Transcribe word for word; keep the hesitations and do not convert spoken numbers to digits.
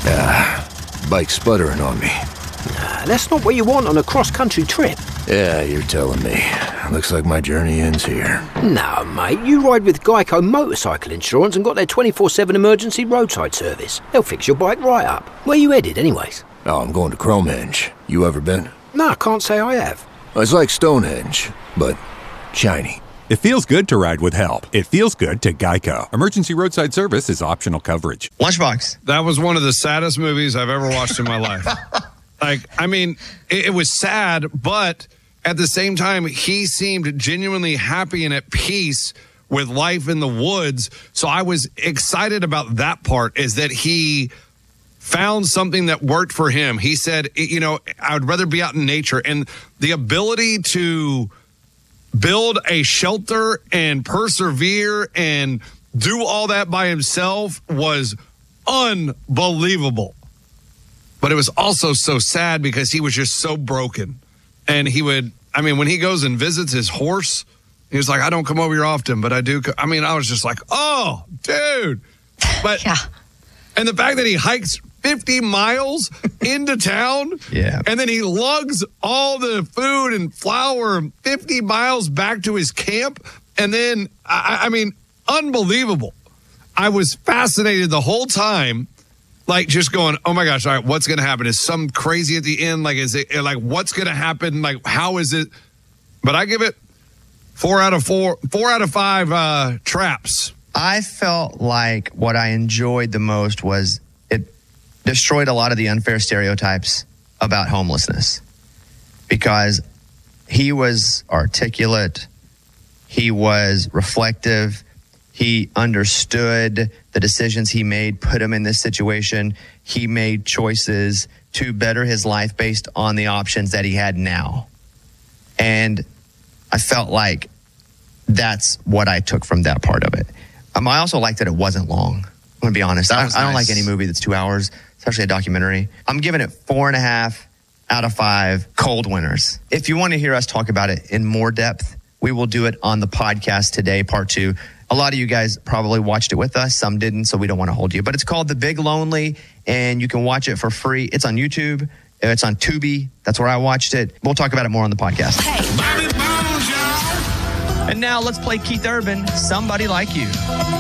Ah, bike's sputtering on me. Nah, that's not what you want on a cross-country trip. Yeah, you're telling me. Looks like my journey ends here. No, mate, you ride with Geico Motorcycle Insurance and got their twenty-four seven emergency roadside service. They'll fix your bike right up. Where you headed, anyways? Oh, I'm going to Cromehenge. You ever been? No, I can't say I have. It's like Stonehenge, but shiny. It feels good to ride with help. It feels good to Geico. Emergency roadside service is optional coverage. Lunchbox. That was one of the saddest movies I've ever watched in my life. Like, I mean, it, it was sad, but at the same time, he seemed genuinely happy and at peace with life in the woods. So I was excited about that part, is that he found something that worked for him. He said, you know, I would rather be out in nature. And the ability to build a shelter and persevere and do all that by himself was unbelievable. But it was also so sad because he was just so broken. And he would, I mean, when he goes and visits his horse, he was like, I don't come over here often, but I do. Co-. I mean, I was just like, oh, dude. But, yeah. And the fact that he hikes fifty miles into town, yeah, and then he lugs all the food and flour fifty miles back to his camp, and then, I, I mean, unbelievable. I was fascinated the whole time, like just going, oh my gosh, all right, what's going to happen? Is some crazy at the end? Like, is it like, what's going to happen? Like, how is it? But I give it four out of four, four out of five uh, traps. I felt like what I enjoyed the most was it destroyed a lot of the unfair stereotypes about homelessness, because he was articulate, he was reflective, he understood the decisions he made, put him in this situation. He made choices to better his life based on the options that he had now. And I felt like that's what I took from that part of it. Um, I also liked that it wasn't long. I'm going to be honest. I, I don't nice. like any movie that's two hours, especially a documentary. I'm giving it four and a half out of five cold winners. If you want to hear us talk about it in more depth, we will do it on the podcast today, part two. A lot of you guys probably watched it with us. Some didn't, so we don't want to hold you. But it's called The Big Lonely, and you can watch it for free. It's on YouTube. It's on Tubi. That's where I watched it. We'll talk about it more on the podcast. Hey. And now let's play Keith Urban, Somebody Like You.